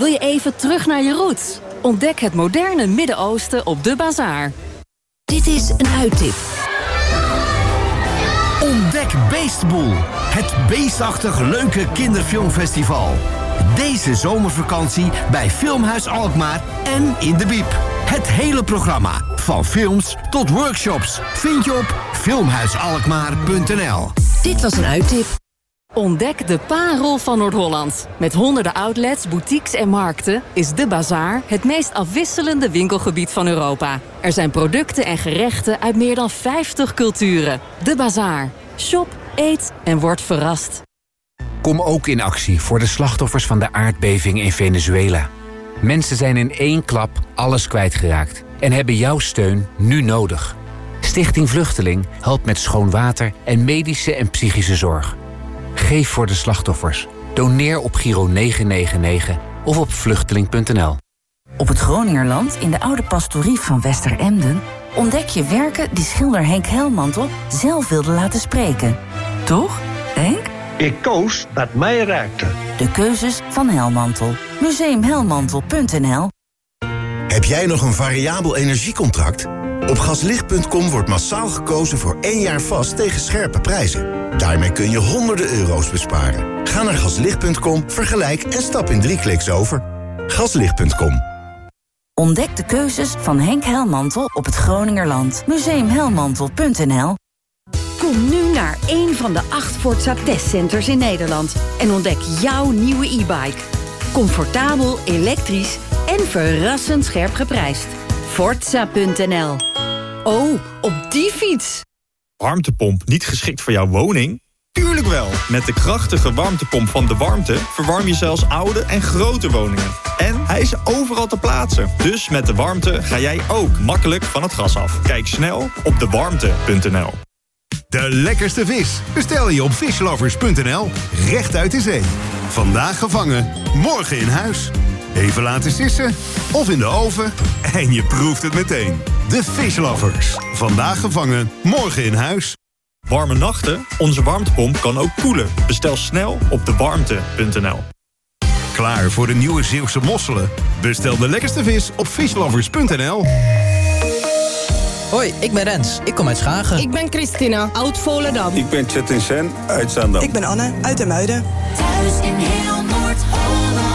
Wil je even terug naar je roots? Ontdek het moderne Midden-Oosten op De Bazaar. Dit is een uittip. Ontdek Beestboel. Het beestachtig leuke kinderfilmfestival. Deze zomervakantie bij Filmhuis Alkmaar en in de Biep. Het hele programma, van films tot workshops, vind je op filmhuisalkmaar.nl. Dit was een uittip. Ontdek de parel van Noord-Holland. Met honderden outlets, boutiques en markten is De Bazaar het meest afwisselende winkelgebied van Europa. Er zijn producten en gerechten uit meer dan 50 culturen. De Bazaar. Shop, eet en word verrast. Kom ook in actie voor de slachtoffers van de aardbeving in Venezuela. Mensen zijn in één klap alles kwijtgeraakt en hebben jouw steun nu nodig. Stichting Vluchteling helpt met schoon water en medische en psychische zorg. Geef voor de slachtoffers. Doneer op Giro 999 of op vluchteling.nl. Op het Groningerland, in de oude pastorie van Westeremden, ontdek je werken die schilder Henk Helmantel zelf wilde laten spreken. Toch, Henk? Ik koos wat mij raakte. De keuzes van Helmantel. Museumhelmantel.nl. Heb jij nog een variabel energiecontract? Op gaslicht.com wordt massaal gekozen voor 1 jaar vast tegen scherpe prijzen. Daarmee kun je honderden euro's besparen. Ga naar gaslicht.com, vergelijk en stap in 3 kliks over. Gaslicht.com. Ontdek de keuzes van Henk Helmantel op het Groningerland. Museumhelmantel.nl. Kom nu naar een van de 8 Forza testcenters in Nederland en ontdek jouw nieuwe e-bike. Comfortabel, elektrisch en verrassend scherp geprijsd. Forza.nl. Oh, op die fiets! Warmtepomp niet geschikt voor jouw woning? Tuurlijk wel! Met de krachtige warmtepomp van De Warmte verwarm je zelfs oude en grote woningen. En hij is overal te plaatsen. Dus met De Warmte ga jij ook makkelijk van het gas af. Kijk snel op dewarmte.nl. De lekkerste vis bestel je op fishlovers.nl. Recht uit de zee. Vandaag gevangen, morgen in huis. Even laten sissen of in de oven en je proeft het meteen. De Fishlovers. Vandaag gevangen, morgen in huis. Warme nachten? Onze warmtepomp kan ook koelen. Bestel snel op dewarmte.nl. Klaar voor de nieuwe Zeeuwse mosselen? Bestel de lekkerste vis op fishlovers.nl. Hoi, ik ben Rens. Ik kom uit Schagen. Ik ben Christina, oud Volendam. Ik ben Chetin Sen, uit Zaandam. Ik ben Anne, uit IJmuiden. Thuis in heel Noord-Holland.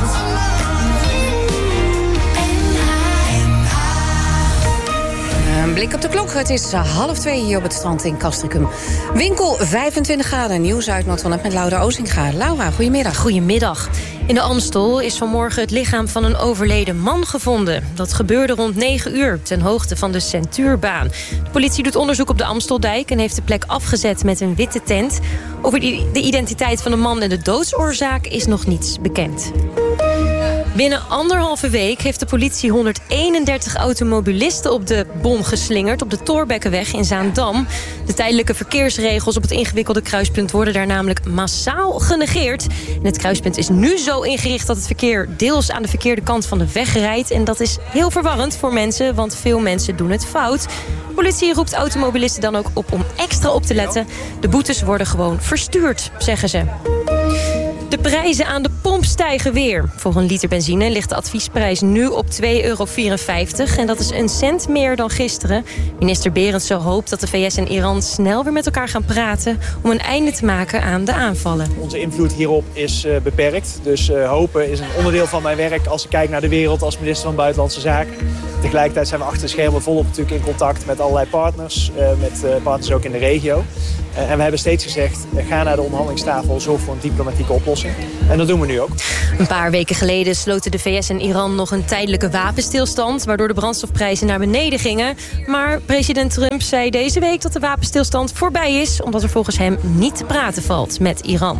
Een blik op de klok. Het is 1:30 hier op het strand in Castricum. Winkel 25 graden. Nieuws uit Noord-Holland met Laura Ozinga. Laura, goedemiddag. Goedemiddag. In de Amstel is vanmorgen het lichaam van een overleden man gevonden. Dat gebeurde rond 9 uur ten hoogte van de Centuurbaan. De politie doet onderzoek op de Amsteldijk en heeft de plek afgezet met een witte tent. Over de identiteit van de man en de doodsoorzaak is nog niets bekend. Binnen 1,5 week heeft de politie 131 automobilisten op de bom geslingerd op de Thorbeckenweg in Zaandam. De tijdelijke verkeersregels op het ingewikkelde kruispunt worden daar namelijk massaal genegeerd. En het kruispunt is nu zo ingericht dat het verkeer deels aan de verkeerde kant van de weg rijdt. En dat is heel verwarrend voor mensen, want veel mensen doen het fout. De politie roept automobilisten dan ook op om extra op te letten. De boetes worden gewoon verstuurd, zeggen ze. De prijzen aan de pomp stijgen weer. Voor een liter benzine ligt de adviesprijs nu op €2,54. En dat is een cent meer dan gisteren. Minister Berendsen hoopt dat de VS en Iran snel weer met elkaar gaan praten om een einde te maken aan de aanvallen. Onze invloed hierop is beperkt. Dus hopen is een onderdeel van mijn werk als ik kijk naar de wereld als minister van Buitenlandse Zaken. Tegelijkertijd zijn we achter de schermen volop natuurlijk in contact met allerlei partners. Met partners ook in de regio. En we hebben steeds gezegd, ga naar de onderhandelingstafel, zorg voor een diplomatieke oplossing. En dat doen we nu ook. Een paar weken geleden sloten de VS en Iran nog een tijdelijke wapenstilstand, waardoor de brandstofprijzen naar beneden gingen. Maar president Trump zei deze week dat de wapenstilstand voorbij is, omdat er volgens hem niet te praten valt met Iran.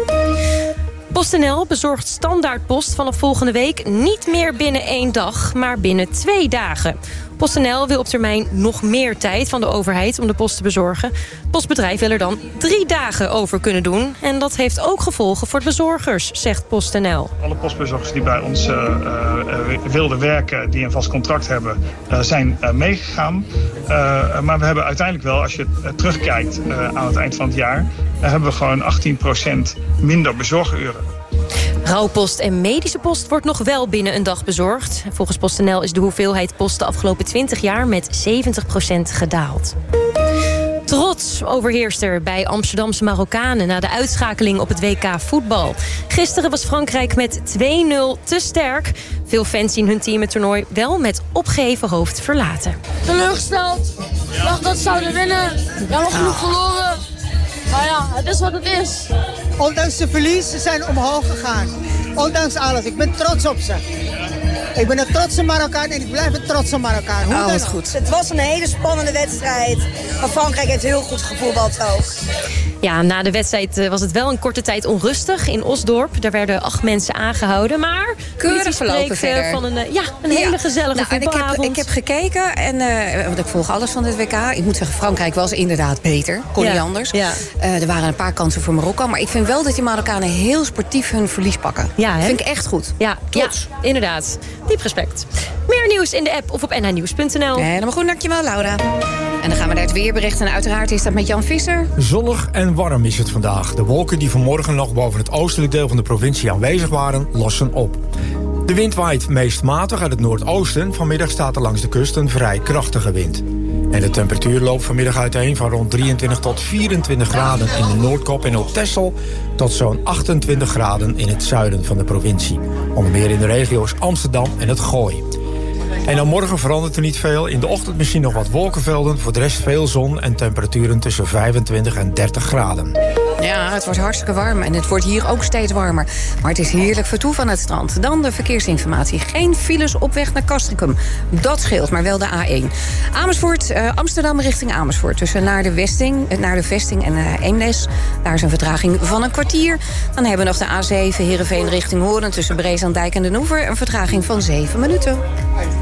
PostNL bezorgt standaardpost vanaf volgende week niet meer binnen 1 dag, maar binnen 2 dagen. PostNL wil op termijn nog meer tijd van de overheid om de post te bezorgen. Het postbedrijf wil er dan 3 dagen over kunnen doen. En dat heeft ook gevolgen voor de bezorgers, zegt PostNL. Alle postbezorgers die bij ons wilden werken, die een vast contract hebben, zijn meegegaan. Maar we hebben uiteindelijk wel, als je terugkijkt aan het eind van het jaar, hebben we gewoon 18% minder bezorguren. Rouwpost en medische post wordt nog wel binnen een dag bezorgd. Volgens PostNL is de hoeveelheid post de afgelopen 20 jaar met 70% gedaald. Trots overheerst er bij Amsterdamse Marokkanen na de uitschakeling op het WK voetbal. Gisteren was Frankrijk met 2-0 te sterk. Veel fans zien hun team het toernooi wel met opgeheven hoofd verlaten. Teleurgesteld. Ik dacht dat ze zouden winnen. Jammer genoeg verloren. Maar ja, het is wat het is. Ondanks de verlies, ze zijn omhoog gegaan. Ondanks alles. Ik ben trots op ze. Ik ben een trotse Marokkaan en ik blijf een trotse Marokkaan. Hoe wat goed. Het was een hele spannende wedstrijd. Maar Frankrijk heeft heel goed gevoetbald ook. Ja, na de wedstrijd was het wel een korte tijd onrustig in Osdorp. Daar werden 8 mensen aangehouden, maar keurig verlopen verder. Van een hele gezellige voetbalavond. Ik heb gekeken en want ik volg alles van dit WK. Ik moet zeggen, Frankrijk was inderdaad beter. Kon niet anders. Ja. Er waren een paar kansen voor Marokko. Maar ik vind wel dat die Marokkanen heel sportief hun verlies pakken. Ja, dat vind ik echt goed. Ja, trots. Ja, inderdaad. Diep respect. Meer nieuws in de app of op nhnieuws.nl. Helemaal goed, dankjewel Laura. En dan gaan we naar het weerbericht. En uiteraard is dat met Jan Visser. Zonnig en warm is het vandaag. De wolken die vanmorgen nog boven het oostelijk deel van de provincie aanwezig waren, lossen op. De wind waait meest matig uit het noordoosten. Vanmiddag staat er langs de kust een vrij krachtige wind. En de temperatuur loopt vanmiddag uiteen van rond 23 tot 24 graden in de Noordkop en op Texel tot zo'n 28 graden in het zuiden van de provincie. Onder meer in de regio's Amsterdam en het Gooi. En dan morgen verandert er niet veel. In de ochtend misschien nog wat wolkenvelden. Voor de rest veel zon en temperaturen tussen 25 en 30 graden. Ja, het wordt hartstikke warm en het wordt hier ook steeds warmer. Maar het is heerlijk vertoef aan het strand. Dan de verkeersinformatie. Geen files op weg naar Castricum. Dat scheelt, maar wel de A1. Amersfoort, Amsterdam richting Amersfoort. Tussen naar de Vesting en Eemnes. Daar is een vertraging van een kwartier. Dan hebben we nog de A7 Heerenveen richting Hoorn. Tussen Breeslanddijk en Den Oever. Een vertraging van 7 minuten.